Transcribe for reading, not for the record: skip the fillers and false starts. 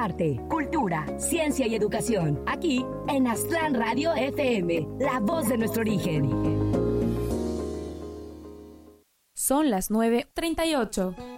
arte, cultura, ciencia y educación. Aquí en Aztlán Radio FM, la voz de nuestro origen. Son las 9:38.